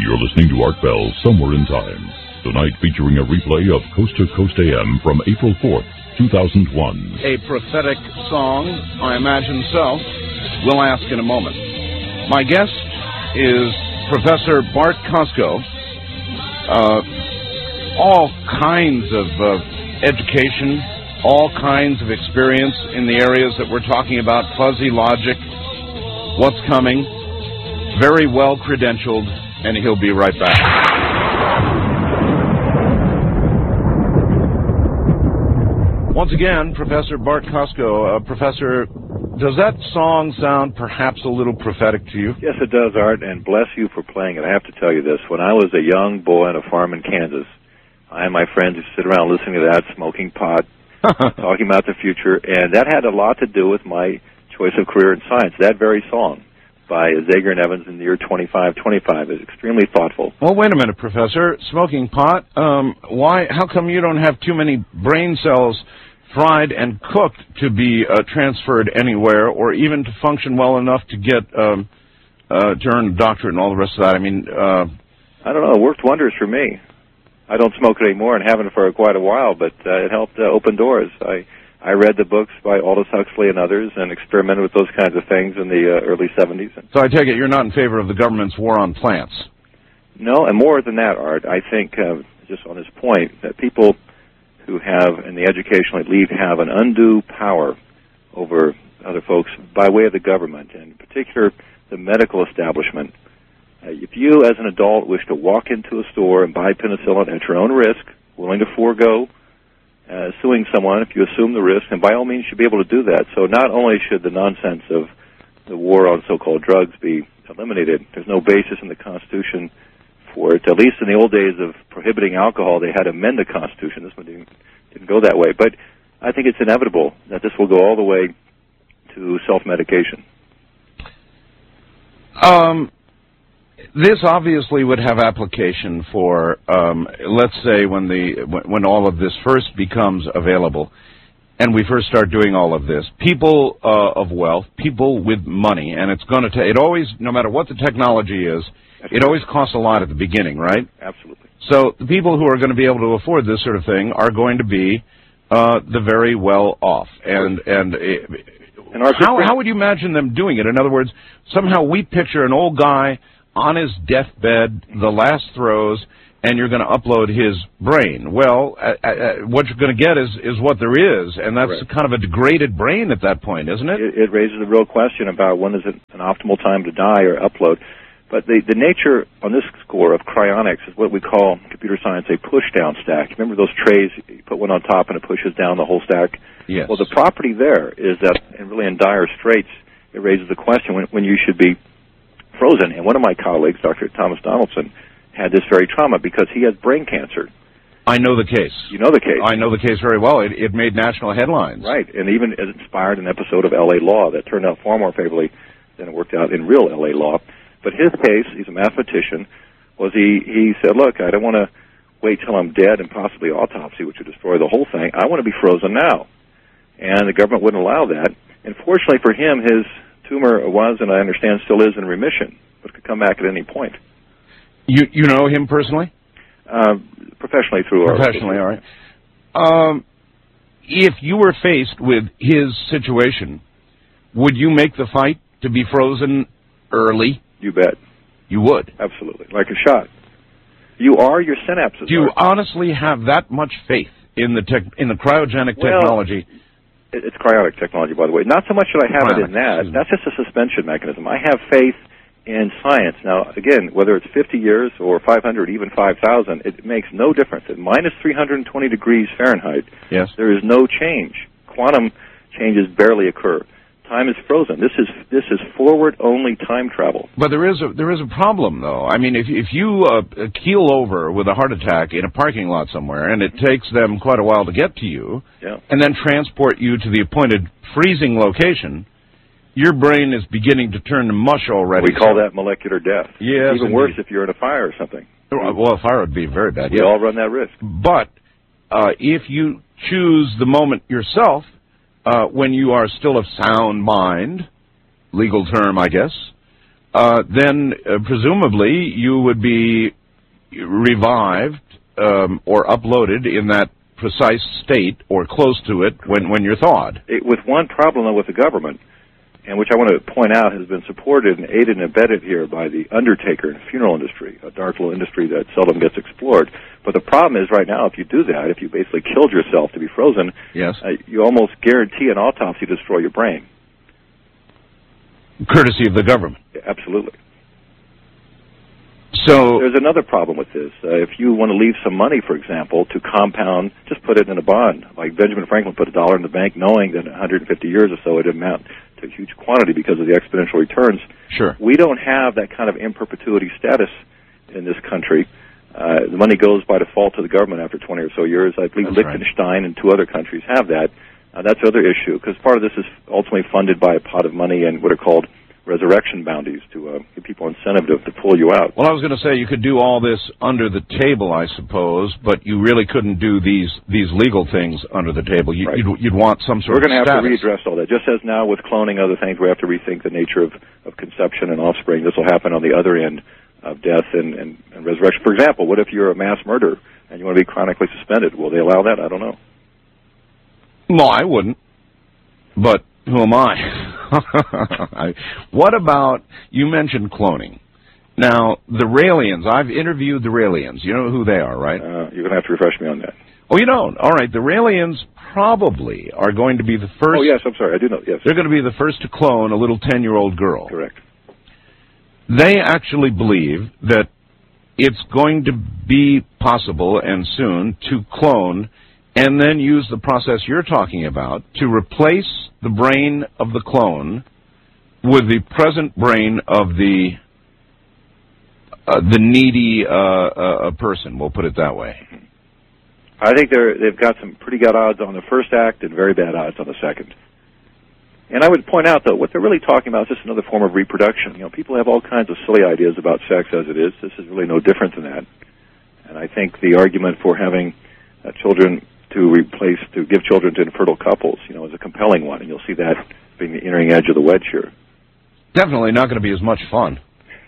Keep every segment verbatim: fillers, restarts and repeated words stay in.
You're listening to Art Bell Somewhere in Time. Tonight featuring a replay of Coast to Coast A M from April fourth, two thousand one. A prophetic song? I imagine so. We'll ask in a moment. My guest is Professor Bart Kosko. Uh, all kinds of uh, education, all kinds of experience in the areas that we're talking about, fuzzy logic, what's coming, very well credentialed, and he'll be right back. Once again, Professor Bart Kosko. Uh, Professor, does that song sound perhaps a little prophetic to you? Yes, it does, Art, and bless you for playing it. I have to tell you this. When I was a young boy on a farm in Kansas, I and my friends would sit around listening to that, smoking pot, talking about the future, and that had a lot to do with my choice of career in science. That very song by Zager and Evans in the year twenty-five twenty-five is extremely thoughtful. Well, wait a minute, Professor. Smoking pot, um, why? How come you don't have too many brain cells fried and cooked to be uh, transferred anywhere, or even to function well enough to get um, uh, to earn a doctorate and all the rest of that? I mean, uh, I don't know. It worked wonders for me. I don't smoke it anymore and haven't for quite a while, but uh, it helped uh, open doors. I I read the books by Aldous Huxley and others and experimented with those kinds of things in the uh, early seventies. So I take it you're not in favor of the government's war on plants? No, and more than that, Art, I think, uh, just on this point, that people who have, in the educational elite, have an undue power over other folks by way of the government, and in particular the medical establishment. Uh, if you, as an adult, wish to walk into a store and buy penicillin at your own risk, willing to forego Uh, suing someone if you assume the risk, and by all means should be able to do that. So not only should the nonsense of the war on so-called drugs be eliminated, there's no basis in the Constitution for it. At least in the old days of prohibiting alcohol, they had to amend the Constitution. This one didn't, didn't go that way. But I think it's inevitable that this will go all the way to self-medication. Um... This obviously would have application for, um, let's say, when the when all of this first becomes available, and we first start doing all of this. People uh, of wealth, people with money, and it's going to take. It always, no matter what the technology is, it always costs a lot at the beginning, right? Absolutely. So the people who are going to be able to afford this sort of thing are going to be uh, the very well off, and and. It, and our how how would you imagine them doing it? In other words, somehow we picture an old guy on his deathbed, the last throes, and you're going to upload his brain. Well, uh, uh, what you're going to get is, is what there is, and that's right. Kind of a degraded brain at that point, isn't it? It, it raises a real question about when is it an optimal time to die or upload. But the, the nature on this score of cryonics is what we call in computer science a push-down stack. Remember those trays, you put one on top and it pushes down the whole stack? Yes. Well, the property there is that, and really in dire straits, it raises the question when, when you should be frozen. And one of my colleagues, Doctor Thomas Donaldson, had this very trauma because he has brain cancer. I know the case. You know the case. I know the case very well. It, it made national headlines. Right, and even it inspired an episode of L A Law that turned out far more favorably than it worked out in real L A Law. But his case, he's a mathematician, was he, he said, look, I don't want to wait till I'm dead and possibly autopsy, which would destroy the whole thing. I want to be frozen now. And the government wouldn't allow that. And fortunately for him, his tumor was, and I understand still is, in remission, but could come back at any point. You you know him personally? Uh, professionally through our... Professionally, all right. Um, if you were faced with his situation, would you make the fight to be frozen early? You bet. You would? Absolutely. Like a shot. You are your synapses. Do you are. honestly have that much faith in the tech, in the cryogenic well, technology? It's cryonic technology, by the way. Not so much that I have cryonic, it in that. That's just a suspension mechanism. I have faith in science. Now, again, whether it's fifty years or five hundred, even five thousand, it makes no difference. At minus three hundred twenty degrees Fahrenheit, yes, there is no change. Quantum changes barely occur. Time is frozen. This is this is forward-only time travel. But there is a there is a problem, though. I mean, if if you uh, keel over with a heart attack in a parking lot somewhere, and it takes them quite a while to get to you, yeah. and then transport you to the appointed freezing location, your brain is beginning to turn to mush already. We call that molecular death. Yes, it's even indeed. worse if you're in a fire or something. Well, a fire would be very bad. We yes. all run that risk. But uh, if you choose the moment yourself, Uh, when you are still of sound mind, legal term, I guess, uh, then uh, presumably you would be revived um, or uploaded in that precise state or close to it when, when you're thawed. It, with one problem, though, with the government, and which I want to point out has been supported and aided and abetted here by the undertaker and funeral industry, a dark little industry that seldom gets explored. But the problem is right now, if you do that, if you basically killed yourself to be frozen, yes. uh, you almost guarantee an autopsy to destroy your brain. Courtesy of the government. Yeah, absolutely. So there's another problem with this. Uh, if you want to leave some money, for example, to compound, just put it in a bond. Like Benjamin Franklin put a dollar in the bank knowing that in one hundred fifty years or so it would amount to a huge quantity because of the exponential returns. Sure. We don't have that kind of in perpetuity status in this country. Uh, the money goes by default to the government after twenty or so years. I believe That's Liechtenstein right. and two other countries have that. Uh, that's the other issue, because part of this is ultimately funded by a pot of money and what are called resurrection bounties to uh, give people incentive to, to pull you out. Well, I was going to say you could do all this under the table, I suppose, but you really couldn't do these these legal things under the table. You, right. you'd, you'd want some sort We're of going to have status. to readdress all that. Just as now with cloning other things, we have to rethink the nature of, of conception and offspring. This will happen on the other end of death and, and, and resurrection. For example, what if you're a mass murderer and you want to be chronically suspended? Will they allow that? I don't know. No, I wouldn't. But who am I? I? What about, you mentioned cloning. Now, the Raelians, I've interviewed the Raelians. You know who they are, right? Uh, you're going to have to refresh me on that. Oh, you don't? All right, the Raelians probably are going to be the first. Oh, yes, I'm sorry, I do know, yes. They're going to be the first to clone a little ten-year-old girl. Correct. They actually believe that it's going to be possible and soon to clone and then use the process you're talking about to replace the brain of the clone with the present brain of the uh, the needy uh, uh, person. We'll put it that way. I think they're they've got some pretty good odds on the first act and very bad odds on the second. And I would point out, though, what they're really talking about is just another form of reproduction. You know, people have all kinds of silly ideas about sex as it is. This is really no different than that. And I think the argument for having uh, children to replace, to give children to infertile couples, you know, is a compelling one, and you'll see that being the entering edge of the wedge here. Definitely not going to be as much fun.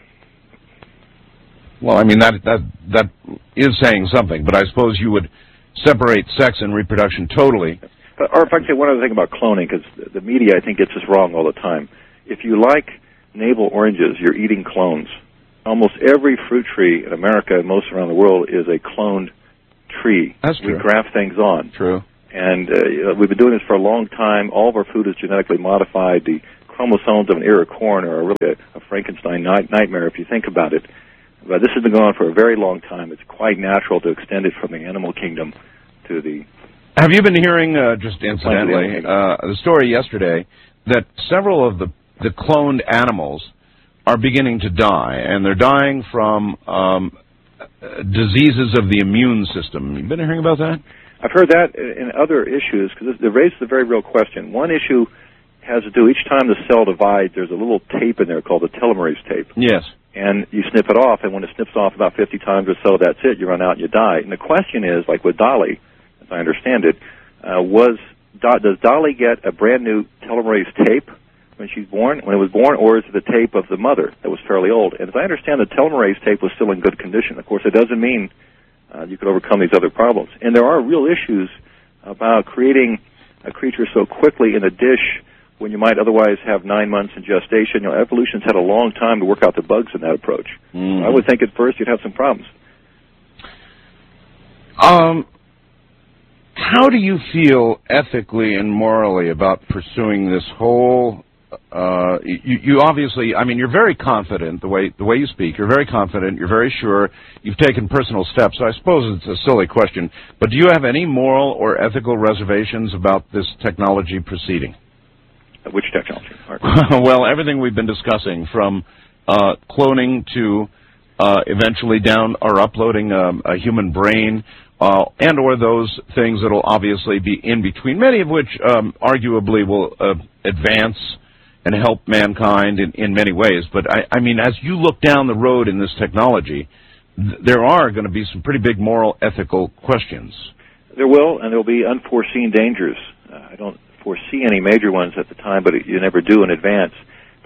Well, I mean, that that that is saying something, but I suppose you would separate sex and reproduction totally. Or if I could say one other thing about cloning, because the media, I think, gets this wrong all the time. If you like navel oranges, you're eating clones. Almost every fruit tree in America and most around the world is a cloned tree. That's true. We graft things on. True. And uh, we've been doing this for a long time. All of our food is genetically modified. The chromosomes of an ear of corn are really a, a Frankenstein night- nightmare if you think about it. But this has been going on for a very long time. It's quite natural to extend it from the animal kingdom to the... Have you been hearing, uh, just incidentally, uh, the story yesterday that several of the, the cloned animals are beginning to die, and they're dying from um, diseases of the immune system. You been hearing about that? I've heard that in other issues, because it raises a very real question. One issue has to do, each time the cell divides, there's a little tape in there called the telomerase tape. Yes. And you snip it off, and when it snips off about fifty times or so, that's it. You run out and you die. And the question is, like with Dolly, as I understand it, uh, was Do- does Dolly get a brand new telomerase tape when she's born, when it was born, or is it the tape of the mother that was fairly old? And as I understand, the telomerase tape was still in good condition. Of course, it doesn't mean uh, you could overcome these other problems. And there are real issues about creating a creature so quickly in a dish when you might otherwise have nine months in gestation. You know, evolution's had a long time to work out the bugs in that approach. Mm. I would think at first you'd have some problems. Um, how do you feel ethically and morally about pursuing this whole? Uh, you, you obviously, I mean, you're very confident the way the way you speak. You're very confident. You're very sure. You've taken personal steps. So I suppose it's a silly question, but do you have any moral or ethical reservations about this technology proceeding? Which technology? Well, everything we've been discussing, from uh, cloning to uh, eventually down or uploading um, a human brain, uh, and or those things that will obviously be in between, many of which um, arguably will uh, advance and help mankind in, in many ways. But, I, I mean, as you look down the road in this technology, th- there are going to be some pretty big moral, ethical questions. There will, and there will be unforeseen dangers. Uh, I don't foresee any major ones at the time, but you never do in advance.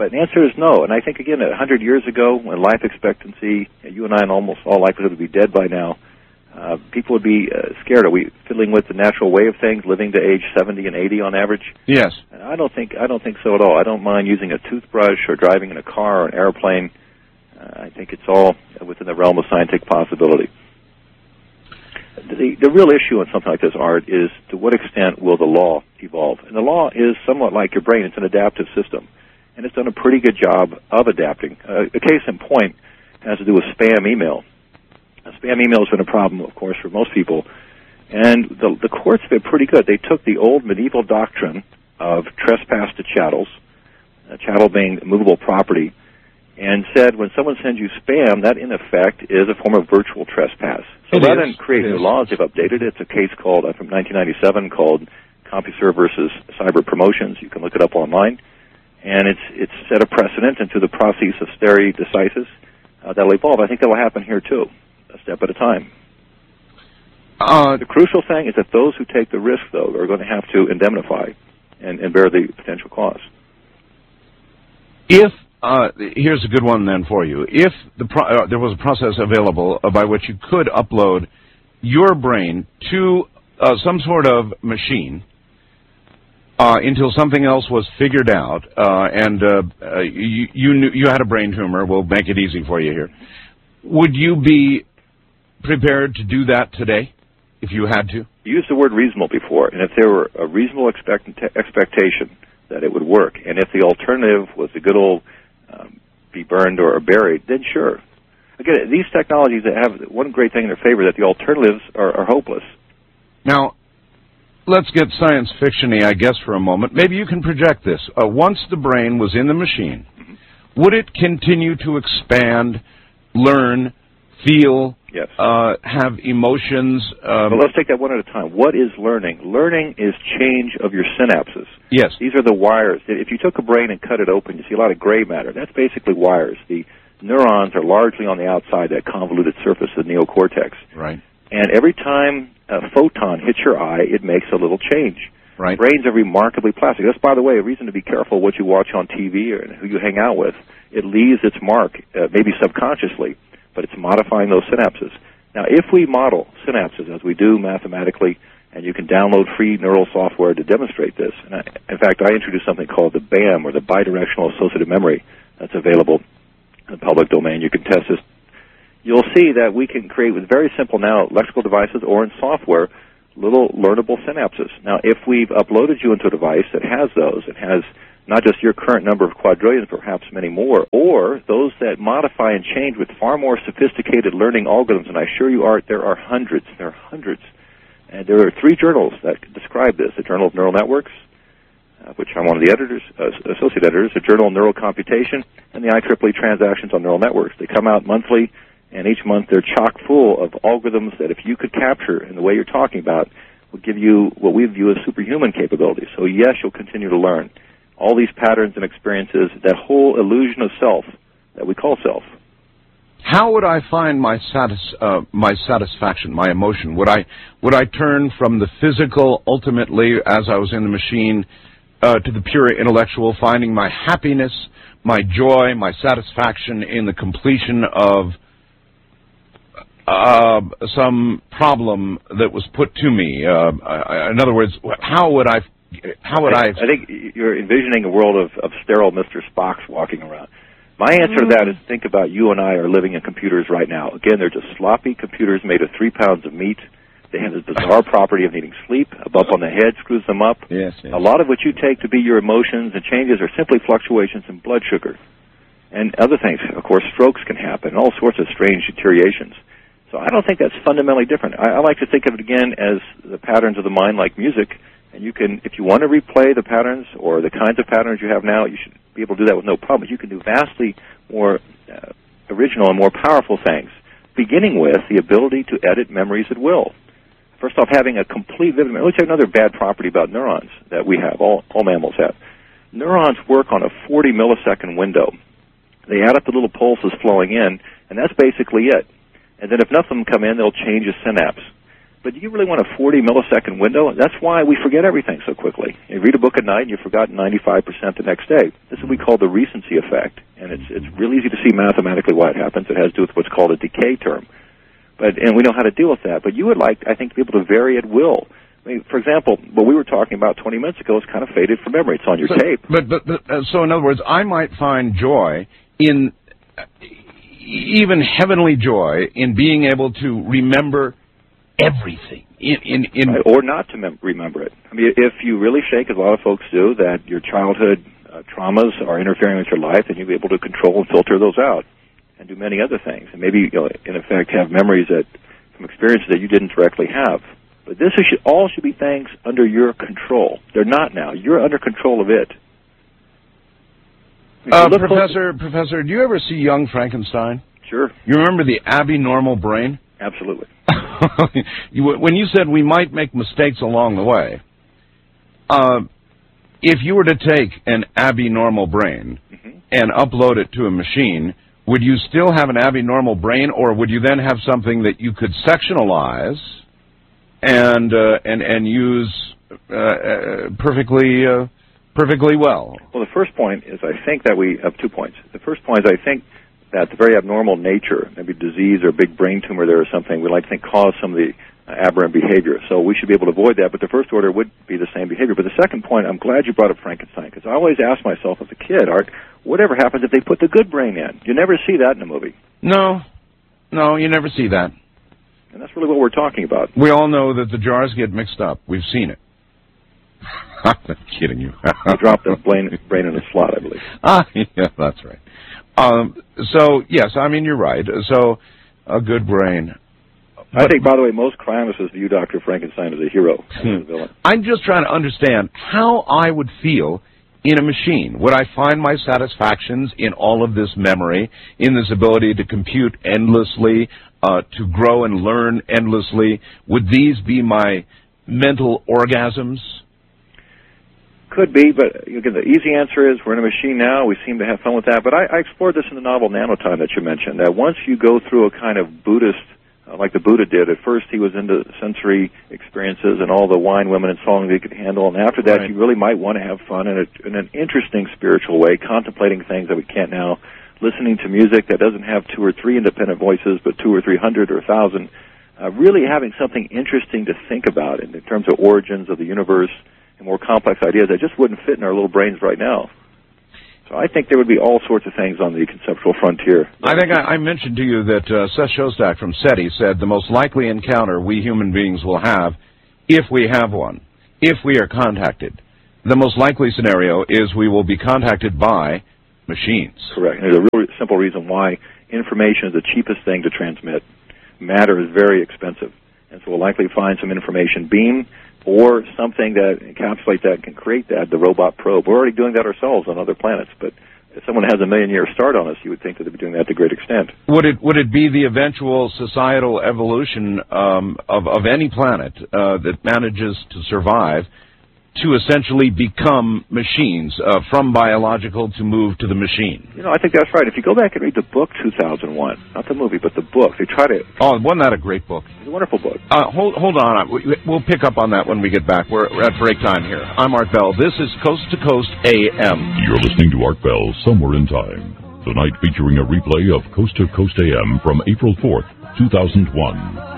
But the answer is no. And I think, again, a hundred years ago, when life expectancy, you and I in almost all likelihood would be dead by now, uh, people would be uh, scared. Are we fiddling with the natural way of things, living to age seventy and eighty on average? Yes. And I don't think I don't think so at all. I don't mind using a toothbrush or driving in a car or an airplane. Uh, I think it's all within the realm of scientific possibility. The, the real issue on something like this, Art, is to what extent will the law evolve? And the law is somewhat like your brain. It's an adaptive system. And it's done a pretty good job of adapting. Uh, a case in point has to do with spam email. Now, spam email has been a problem, of course, for most people. And the, the courts have been pretty good. They took the old medieval doctrine of trespass to chattels, uh, chattel being movable property, and said when someone sends you spam, that in effect is a form of virtual trespass. So it rather is. than create new laws, they've updated it. It's a case called uh, from nineteen ninety-seven called CompuServe versus Cyber Promotions. You can look it up online. And it's it's set a precedent into the process of stare decisis uh, that'll evolve. I think that'll happen here, too, a step at a time. Uh, the crucial thing is that those who take the risk, though, are going to have to indemnify and, and bear the potential cost. If Uh, here's a good one then for you. If the pro uh, there was a process available uh, by which you could upload your brain to uh, some sort of machine uh, until something else was figured out, uh, and uh, uh, you you, knew, you had a brain tumor, we'll make it easy for you here. Would you be prepared to do that today if you had to? You used the word reasonable before, and if there were a reasonable expect expectation that it would work, and if the alternative was the good old Um, be burned or buried, then sure. Again, these technologies that have one great thing in their favor, that the alternatives are, are hopeless. Now, let's get science fiction-y, I guess, for a moment. Maybe you can project this. Uh, once the brain was in the machine, mm-hmm. would it continue to expand, learn, feel, yes. uh, have emotions? Um, well, let's take that one at a time. What is learning? Learning is change of your synapses. Yes. These are the wires. If you took a brain and cut it open, you see a lot of gray matter. That's basically wires. The neurons are largely on the outside, that convoluted surface of the neocortex. Right. And every time a photon hits your eye, it makes a little change. Right. Brains are remarkably plastic. That's, by the way, a reason to be careful what you watch on T V or who you hang out with. It leaves its mark, uh, maybe subconsciously, but it's modifying those synapses. Now, if we model synapses, as we do mathematically, and you can download free neural software to demonstrate this. And I, in fact, I introduced something called the B A M, or the Bidirectional Associative Memory, that's available in the public domain. You can test this. You'll see that we can create, with very simple now electrical devices or in software, little learnable synapses. Now, if we've uploaded you into a device that has those, it has not just your current number of quadrillions, perhaps many more, or those that modify and change with far more sophisticated learning algorithms, and I assure you, Art, there are hundreds, there are hundreds. And there are three journals that describe this: the Journal of Neural Networks, uh, which I'm one of the editors, uh, associate editors, the Journal of Neural Computation, and the I triple E Transactions on Neural Networks. They come out monthly, and each month they're chock full of algorithms that if you could capture in the way you're talking about, would give you what we view as superhuman capabilities. So yes, you'll continue to learn. All these patterns and experiences, that whole illusion of self that we call self. How would I find my satis uh, my satisfaction, my emotion? Would I would I turn from the physical, ultimately, as I was in the machine, uh, to the pure intellectual, finding my happiness, my joy, my satisfaction in the completion of uh, some problem that was put to me? Uh, I, in other words, how would I? How would I? I, I think you're envisioning a world of, of sterile Mister Spocks walking around. My answer to that is think about you and I are living in computers right now. Again, they're just sloppy computers made of three pounds of meat. They have this bizarre property of needing sleep. A bump on the head screws them up. Yes, yes. A lot of what you take to be your emotions and changes are simply fluctuations in blood sugar. And other things, of course, strokes can happen, all sorts of strange deteriorations. So I don't think that's fundamentally different. I, I like to think of it again as the patterns of the mind like music. And you can, if you want to replay the patterns or the kinds of patterns you have now, you should be able to do that with no problem. You can do vastly more uh, original and more powerful things, beginning with the ability to edit memories at will. First off, having a complete vivid memory. Let's say another bad property about neurons that we have, all, all mammals have. Neurons work on a forty millisecond window. They add up the little pulses flowing in, and that's basically it. And then if enough of them come in, they'll change a synapse. But do you really want a forty millisecond window? That's why we forget everything so quickly. You read a book at night and you've forgotten ninety-five percent the next day. This is what we call the recency effect, and it's it's real easy to see mathematically why it happens. It has to do with what's called a decay term. But and we know how to deal with that. But you would like, I think, to be able to vary at will. I mean, for example, what we were talking about twenty minutes ago is kind of faded from memory. It's on your so, tape. But, but, but uh, so in other words, I might find joy in, uh, even heavenly joy, in being able to remember everything. In, in, in right, or not to mem- remember it. I mean, if you really shake, as a lot of folks do, that your childhood uh, traumas are interfering with your life, then you'll be able to control and filter those out and do many other things. And maybe, you know, in effect, have memories that from experiences that you didn't directly have. But this is, all should be things under your control. They're not now. You're under control of it. Uh, Professor, Professor, do you ever see Young Frankenstein? Sure. You remember the abnormal brain? Absolutely. you, when you said we might make mistakes along the way, uh, if you were to take an abnormal brain mm-hmm. and upload it to a machine, would you still have an abnormal brain, or would you then have something that you could sectionalize and uh, and and use uh, uh, perfectly uh, perfectly well? Well, the first point is I think that we have two points. The first point is I think that the very abnormal nature, maybe disease or a big brain tumor there or something, we like to think cause some of the uh, aberrant behavior. So we should be able to avoid that, but the first order would be the same behavior. But the second point, I'm glad you brought up Frankenstein, because I always ask myself as a kid, Art, whatever happens if they put the good brain in? You never see that in a movie. No, no, you never see that. And that's really what we're talking about. We all know that the jars get mixed up. We've seen it. I'm kidding you. You dropped the brain, brain in a slot, I believe. Ah, yeah, that's right. Um, so, yes, I mean, you're right. So, a good brain. I think, by the way, most crimists view Doctor Frankenstein as a hero, as a villain. I'm just trying to understand how I would feel in a machine. Would I find my satisfactions in all of this memory, in this ability to compute endlessly, uh, to grow and learn endlessly? Would these be my mental orgasms? Could be, but again, the easy answer is we're in a machine now. We seem to have fun with that. But I, I explored this in the novel Nanotime that you mentioned. That once you go through a kind of Buddhist, uh, like the Buddha did, at first he was into sensory experiences and all the wine, women, and song that he could handle. And after that, right. you really might want to have fun in, a, in an interesting spiritual way, contemplating things that we can't now, listening to music that doesn't have two or three independent voices, but two or three hundred or a thousand. Uh, really having something interesting to think about in, in terms of origins of the universe, more complex ideas that just wouldn't fit in our little brains right now. So I think there would be all sorts of things on the conceptual frontier. I think I, I mentioned to you that uh, Seth Shostak from SETI said the most likely encounter we human beings will have, if we have one, if we are contacted, the most likely scenario is we will be contacted by machines. Correct. And there's a real simple reason why information is the cheapest thing to transmit. Matter is very expensive. And so we'll likely find some information beam or something that encapsulates that and can create that, the robot probe. We're already doing that ourselves on other planets, but if someone has a million-year start on us, you would think that they'd be doing that to a great extent. Would it would it be the eventual societal evolution um, of, of any planet uh, that manages to survive to essentially become machines, uh, from biological to move to the machine? You know, I think that's right. If you go back and read the book two thousand one, not the movie, but the book, they try to... Oh, wasn't that a great book? It's a wonderful book. Uh, hold, hold on. We'll pick up on that when we get back. We're at break time here. I'm Art Bell. This is Coast to Coast A M. You're listening to Art Bell, Somewhere in Time. Tonight featuring a replay of Coast to Coast A M from April fourth, two thousand one.